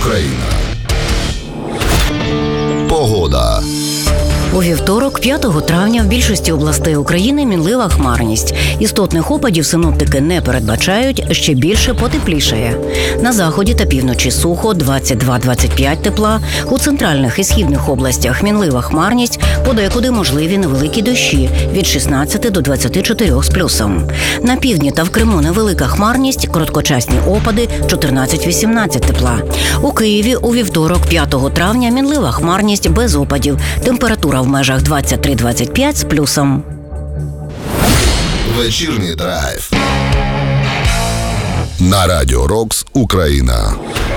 Україна. Погода. У вівторок, 5 травня, в більшості областей України мінлива хмарність. Істотних опадів синоптики не передбачають, ще більше потеплішає. На заході та півночі сухо, 22-25 тепла. У центральних і східних областях мінлива хмарність, подекуди можливі невеликі дощі від 16 до 24 з плюсом. На півдні та в Криму невелика хмарність, короткочасні опади 14-18 тепла. У Києві у вівторок, 5 травня, мінлива хмарність без опадів. Температура в межах 23-25 з плюсом. Вечірній драйв. На Радіо Рокс Україна.